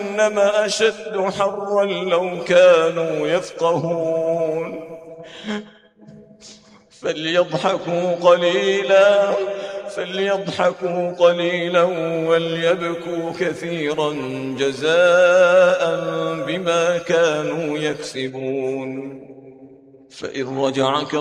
إنما أشد حرا لو كانوا يفقهون فليضحكوا قليلا وليبكوا كثيرا جزاء بما كانوا يكسبون. فإن رجعك